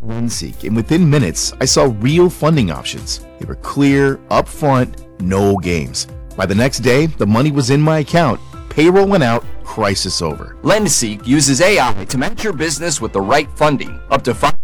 LendSeek, and within minutes, I saw real funding options. They were clear, upfront, no games. By the next day, the money was in my account, payroll went out, crisis over. LendSeek uses AI to match your business with the right funding, up to 5